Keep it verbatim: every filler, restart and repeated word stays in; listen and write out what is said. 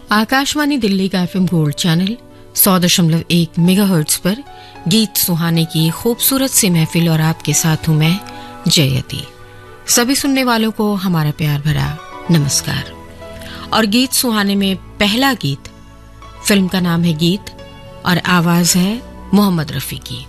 आकाशवाणी दिल्ली का FM gold channel सौ दशमलव एक मेगाहर्ट्ज पर गीत सुहाने की खूबसूरत सी महफिल और आपके साथ हूं मैं जयती। सभी सुनने वालों को हमारा प्यार भरा नमस्कार। और गीत सुहाने में पहला गीत, फिल्म का नाम है गीत और आवाज है मोहम्मद रफी की।